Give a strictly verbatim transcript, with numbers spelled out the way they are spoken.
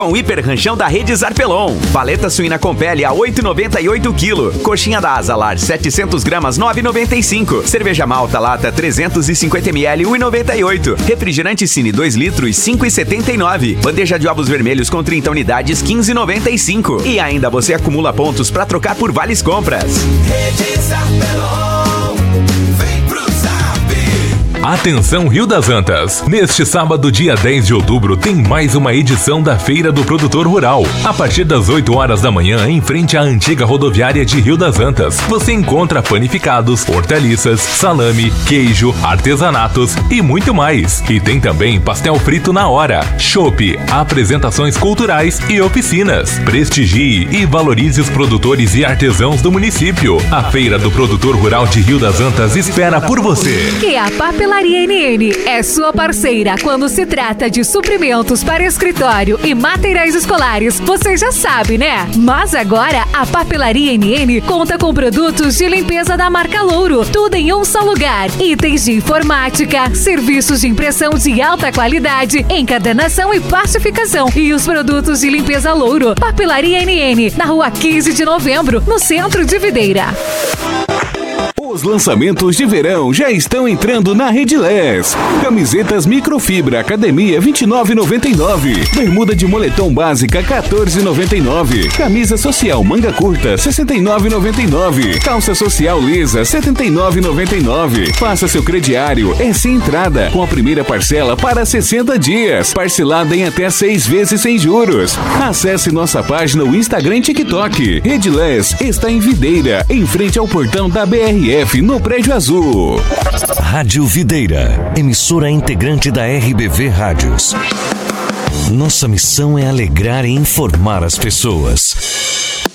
Com hiper ranchão da Rede Zarpelon. Paleta suína com pele a oito reais e noventa e oito quilo. Coxinha da Asa Lar setecentos gramas nove reais e noventa e cinco. Cerveja Malta Lata trezentos e cinquenta mililitros um real e noventa e oito. Refrigerante Cine dois litros cinco reais e setenta e nove. Bandeja de ovos vermelhos com trinta unidades quinze reais e noventa e cinco. E ainda você acumula pontos para trocar por vales compras. Rede Zarpelon, vem pro Zap. Atenção Rio das Antas! Neste sábado, dia dez de outubro, tem mais uma edição da Feira do Produtor Rural. A partir das oito horas da manhã, em frente à antiga rodoviária de Rio das Antas, você encontra panificados, hortaliças, salame, queijo, artesanatos e muito mais. E tem também pastel frito na hora, chopp, apresentações culturais e oficinas. Prestigie e valorize os produtores e artesãos do município. A Feira do Produtor Rural de Rio das Antas espera por você. E a Papelaria N N é sua parceira quando se trata de suprimentos para escritório e materiais escolares. Você já sabe, né? Mas agora a Papelaria N N conta com produtos de limpeza da marca Louro. Tudo em um só lugar. Itens de informática, serviços de impressão de alta qualidade, encadernação e plastificação. E os produtos de limpeza Louro. Papelaria N N, na rua quinze de novembro, no centro de Videira. Os lançamentos de verão já estão entrando na Redilés. Camisetas microfibra academia vinte e nove reais e noventa e nove. Bermuda de moletom básica quatorze reais e noventa e nove. Camisa social manga curta sessenta e nove reais e noventa e nove. Calça social lisa setenta e nove reais e noventa e nove. Faça seu crediário, é sem entrada, com a primeira parcela para sessenta dias, parcelada em até seis vezes sem juros. Acesse nossa página no Instagram e TikTok. Redilés está em Videira, em frente ao portão da B R F, no Prédio Azul. Rádio Videira, emissora integrante da R B V Rádios. Nossa missão é alegrar e informar as pessoas.